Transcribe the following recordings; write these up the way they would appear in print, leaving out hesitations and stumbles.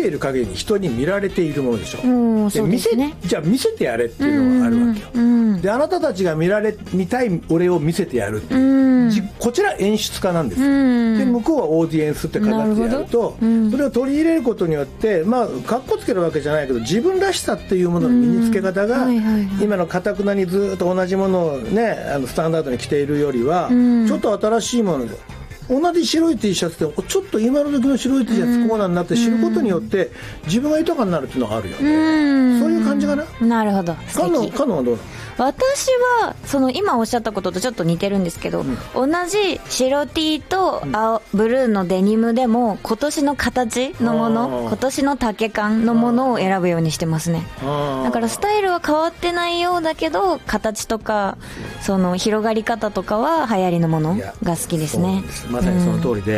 ている限り人に見られているものでしょ。 そうですね。 じゃあ見せてやれっていうのがあるわけよ。であなたたちが見たい俺を見せてやるっていう、こちら演出家なんですよ。で向こうはオーディエンスって形でやると、それを取り入れることによって、まあかっこつけるわけじゃないけど自分らしさっていうものの身につけ方が、今の堅くなにずっと同じものをねスタンダードに着ているよりは、ちょっと新しいもので同じ白い T シャツでちょっと今の時の白い T シャツこうなんだって知ることによって自分が豊かになるっていうのがあるよね。そういう感じかな。 なるほど。 カノンはどうなの？ 私はその今おっしゃったこととちょっと似てるんですけど、同じ白 T とブルーのデニムでも今年の形のもの、今年の丈感のものを選ぶようにしてますね。だからスタイルは変わってないようだけど形とかその広がり方とかは流行りのものが好きですね。 まさにその通りで、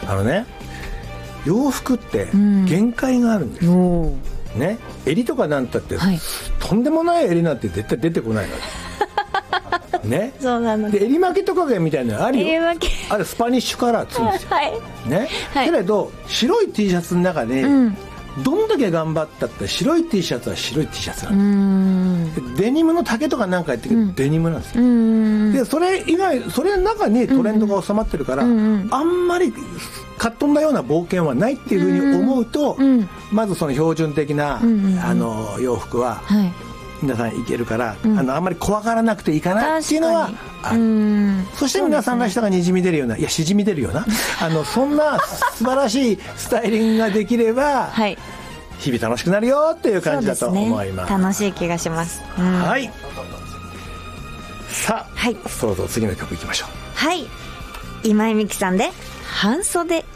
洋服って限界があるんですよ、ね、襟とかなんたって、とんでもない襟なんて絶対出てこないのね。 そうなので襟巻きとかみたいなのあるよ。 襟巻きあれスパニッシュカラーって言うんですよ、ね。けれど白い T シャツの中で、どんだけ頑張ったって白い T シャツは白い T シャツなんです。デニムの丈とかなんかやってるけど、デニムなんですよ。でそれ以外それの中にトレンドが収まってるから、あんまりかっ飛んだような冒険はないっていうふうに思うと、まずその標準的な、洋服は、皆さんいけるから、あんまり怖がらなくていいかなっていうのはある。そして皆さんらしさがにじみ出るような、いやしじみ出るようなそんな素晴らしいスタイリングができれば、日々楽しくなるよっていう感じだと思います。 楽しい気がします。 はい。さあ、そろそろ次の曲いきましょう。 はい。今井美樹さんで半袖。